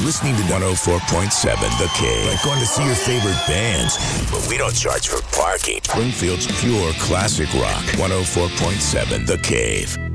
listening to 104.7 The Cave. Like going to see your favorite bands. But we don't charge for parking. Springfield's pure classic rock. 104.7 The Cave.